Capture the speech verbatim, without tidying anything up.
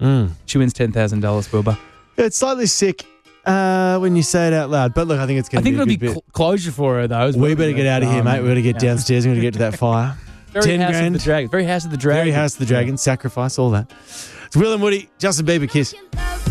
Mm. She wins ten thousand dollars, Wilbur. It's slightly sick uh, when you say it out loud. But look, I think it's going I to think be a it'll good be bit. cl- closure for her, though. We better get out of here, Um, mate. We've got to get yeah. downstairs. We've got to get to that fire. Very ten House grand. of the Dragon. Very House of the Dragon. Very House of the Dragon. Sacrifice, all that. It's Will and Woody, Justin Bieber, Kiss.